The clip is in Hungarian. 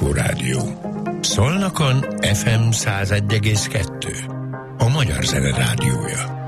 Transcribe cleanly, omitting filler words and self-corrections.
Echo Rádió. Szolnokon FM 101,2. A Magyar Zene Rádiója.